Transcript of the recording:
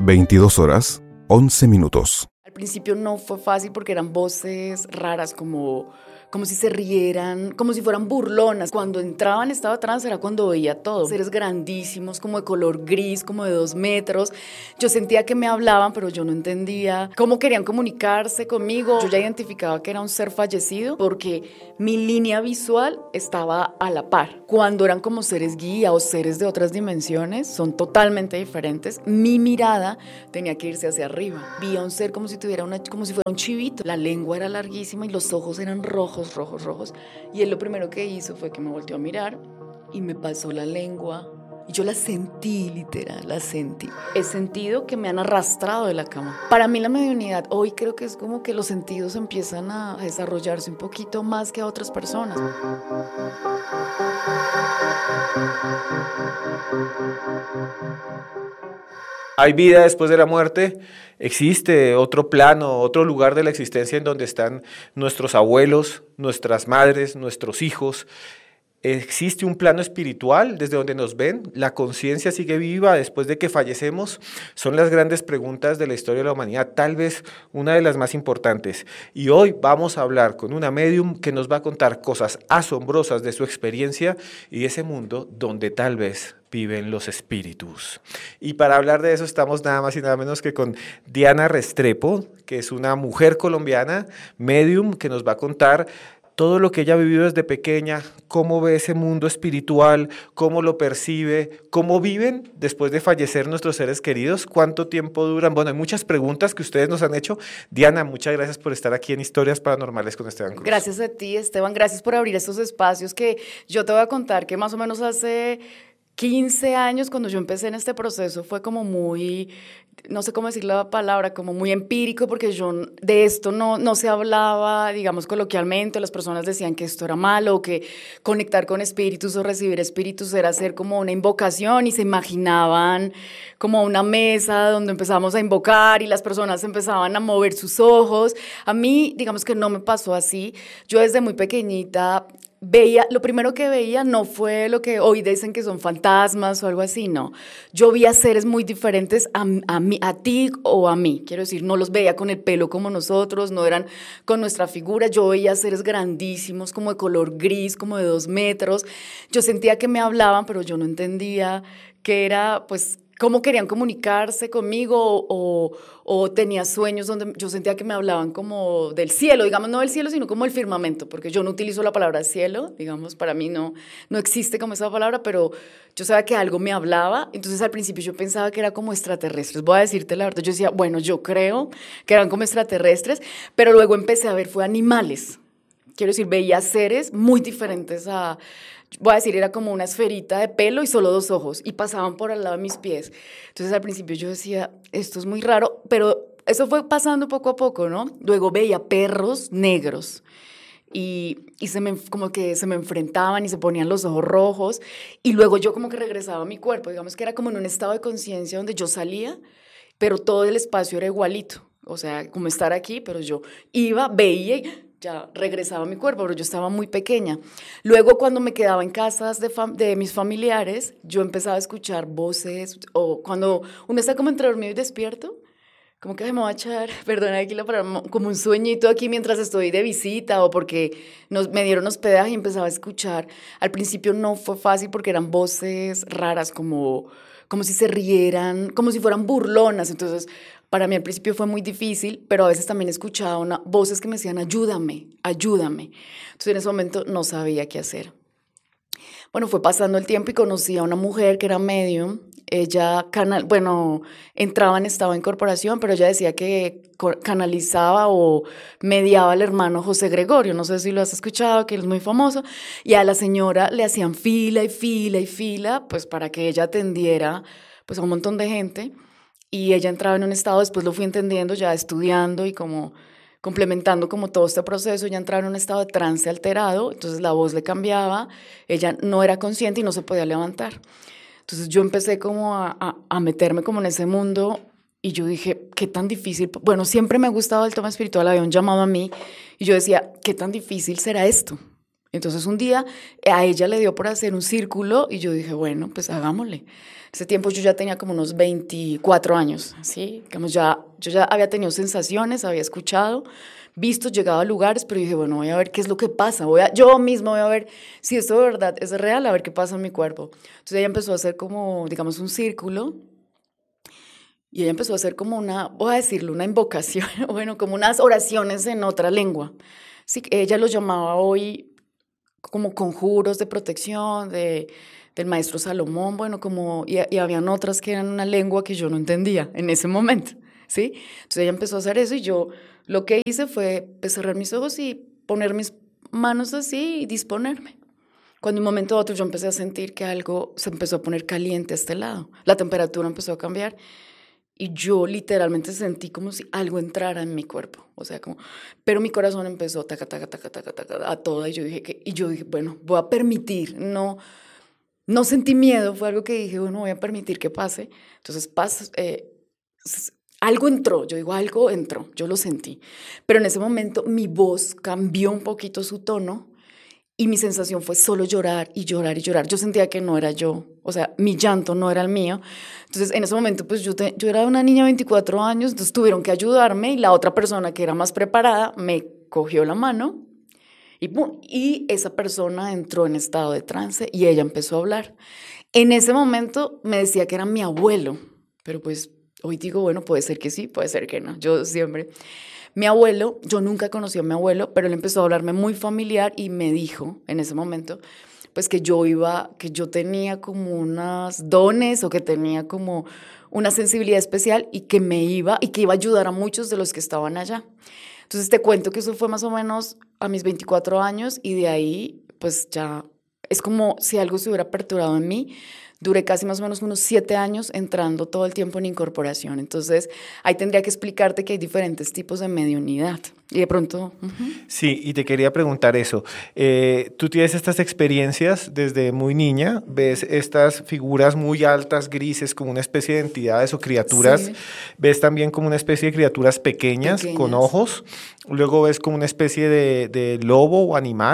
22 horas, 11 minutos. Al principio no fue fácil porque eran voces raras, como si se rieran, como si fueran burlonas. Cuando entraba en estado de trance era cuando veía todo. Seres grandísimos, como de color gris, como de 2 metros. Yo sentía que me hablaban, pero yo no entendía cómo querían comunicarse conmigo. Yo ya identificaba que era un ser fallecido porque mi línea visual estaba a la par. Cuando eran como seres guía o seres de otras dimensiones, son totalmente diferentes. Mi mirada tenía que irse hacia arriba. Vi a un ser como si fuera un chivito. La lengua era larguísima y los ojos eran rojos. Y él lo primero que hizo fue que me volteó a mirar y me pasó la lengua. Y yo la sentí, literal, la sentí. He sentido que me han arrastrado de la cama. Para mí la mediunidad hoy creo que es como que los sentidos empiezan a desarrollarse un poquito más que a otras personas. ¿Hay vida después de la muerte? ¿Existe otro plano, otro lugar de la existencia en donde están nuestros abuelos, nuestras madres, nuestros hijos? ¿Existe un plano espiritual desde donde nos ven? ¿La conciencia sigue viva después de que fallecemos? Son las grandes preguntas de la historia de la humanidad, tal vez una de las más importantes. Y hoy vamos a hablar con una médium que nos va a contar cosas asombrosas de su experiencia y de ese mundo donde tal vez viven los espíritus. Y para hablar de eso estamos nada más y nada menos que con Diana Restrepo, que es una mujer colombiana, médium, que nos va a contar todo lo que ella ha vivido desde pequeña, cómo ve ese mundo espiritual, cómo lo percibe, cómo viven después de fallecer nuestros seres queridos, cuánto tiempo duran. Bueno, hay muchas preguntas que ustedes nos han hecho. Diana, muchas gracias por estar aquí en Historias Paranormales con Esteban Cruz. Gracias a ti, Esteban, gracias por abrir estos espacios que yo te voy a contar que más o menos hace 15 años, cuando yo empecé en este proceso, fue como muy, no sé cómo decir la palabra, como muy empírico, porque yo de esto no se hablaba, digamos, coloquialmente. Las personas decían que esto era malo, o que conectar con espíritus o recibir espíritus era hacer como una invocación, y se imaginaban como una mesa donde empezamos a invocar y las personas empezaban a mover sus ojos. A mí, digamos que no me pasó así. Yo desde muy pequeñita lo primero que veía no fue lo que hoy dicen que son fantasmas o algo así, no. Yo veía seres muy diferentes a ti o a mí. Quiero decir, no los veía con el pelo como nosotros, no eran con nuestra figura. Yo veía seres grandísimos, como de color gris, como de 2 metros. Yo sentía que me hablaban, pero yo no entendía qué era, pues, cómo querían comunicarse conmigo o tenía sueños donde yo sentía que me hablaban como del cielo, digamos, no del cielo, sino como el firmamento, porque yo no utilizo la palabra cielo, digamos, para mí no existe como esa palabra, pero yo sabía que algo me hablaba. Entonces al principio yo pensaba que era como extraterrestres. Voy a decirte la verdad, yo decía, bueno, yo creo que eran como extraterrestres, pero luego empecé a ver, fue animales. Quiero decir, veía seres muy diferentes voy a decir, era como una esferita de pelo y solo 2 ojos, y pasaban por al lado de mis pies. Entonces al principio yo decía, esto es muy raro, pero eso fue pasando poco a poco, ¿no? Luego veía perros negros y como que se me enfrentaban y se ponían los ojos rojos, y luego yo como que regresaba a mi cuerpo, digamos que era como en un estado de conciencia donde yo salía, pero todo el espacio era igualito, o sea, como estar aquí, pero yo iba, veía y ya regresaba a mi cuerpo, pero yo estaba muy pequeña. Luego, cuando me quedaba en casas de mis familiares, yo empezaba a escuchar voces, o cuando uno está como entre dormido y despierto, como que me va a echar, perdona aquí la palabra, como un sueñito aquí mientras estoy de visita, o porque me dieron hospedaje y empezaba a escuchar. Al principio no fue fácil porque eran voces raras, como si se rieran, como si fueran burlonas. Entonces, para mí al principio fue muy difícil, pero a veces también escuchaba voces que me decían, ayúdame, ayúdame. Entonces en ese momento no sabía qué hacer. Bueno, fue pasando el tiempo y conocí a una mujer que era medium. Ella entraba en estado de incorporación, pero ella decía que canalizaba o mediaba al hermano José Gregorio. No sé si lo has escuchado, que él es muy famoso. Y a la señora le hacían fila y fila y fila, pues para que ella atendiera pues a un montón de gente. Y ella entraba en un estado, después lo fui entendiendo ya estudiando y como complementando como todo este proceso. Ella entraba en un estado de trance alterado, entonces la voz le cambiaba, ella no era consciente y no se podía levantar. Entonces yo empecé como a meterme como en ese mundo y yo dije, qué tan difícil, bueno, siempre me ha gustado el tema espiritual, había un llamado a mí y yo decía, qué tan difícil será esto. Entonces un día a ella le dio por hacer un círculo y yo dije, bueno, pues hagámosle. Ese tiempo yo ya tenía como unos 24 años, ¿sí? Digamos, yo ya había tenido sensaciones, había escuchado, visto, llegado a lugares, pero dije, bueno, voy a ver qué es lo que pasa, yo misma voy a ver si esto de verdad es real, a ver qué pasa en mi cuerpo. Entonces ella empezó a hacer como, digamos, un círculo y ella empezó a hacer como voy a decirlo, una invocación, bueno, como unas oraciones en otra lengua. Sí, ella lo llamaba hoy como conjuros de protección del maestro Salomón, bueno, y habían otras que eran una lengua que yo no entendía en ese momento, ¿sí? Entonces ella empezó a hacer eso y yo lo que hice fue pues, cerrar mis ojos y poner mis manos así y disponerme. Cuando de un momento a otro yo empecé a sentir que algo se empezó a poner caliente a este lado, la temperatura empezó a cambiar y yo literalmente sentí como si algo entrara en mi cuerpo, o sea, pero mi corazón empezó taca, taca, taca, taca, taca, a toda y yo dije, bueno, voy a permitir, no sentí miedo, fue algo que dije, bueno, voy a permitir que pase, entonces algo entró, yo digo, algo entró, yo lo sentí, pero en ese momento mi voz cambió un poquito su tono y mi sensación fue solo llorar y llorar y llorar. Yo sentía que no era yo, o sea, mi llanto no era el mío. Entonces, en ese momento, pues yo era una niña de 24 años, entonces tuvieron que ayudarme y la otra persona que era más preparada me cogió la mano y ¡pum! Y esa persona entró en estado de trance y ella empezó a hablar. En ese momento me decía que era mi abuelo, pero pues hoy digo, bueno, puede ser que sí, puede ser que no. Yo siempre... Mi abuelo, yo nunca conocí a mi abuelo, pero él empezó a hablarme muy familiar y me dijo en ese momento, pues que yo tenía como unos dones o que tenía como una sensibilidad especial y que iba a ayudar a muchos de los que estaban allá. Entonces te cuento que eso fue más o menos a mis 24 años y de ahí pues ya es como si algo se hubiera aperturado en mí. Duré casi más o menos unos 7 años entrando todo el tiempo en incorporación. Entonces, ahí tendría que explicarte que hay diferentes tipos de mediunidad. Y de pronto... Sí, y te quería preguntar eso. Tú tienes estas experiencias desde muy niña, ves estas figuras muy altas, grises, como una especie de entidades o criaturas. Sí. Ves también como una especie de criaturas pequeñas. Con ojos. Luego ves como una especie de lobo o animal.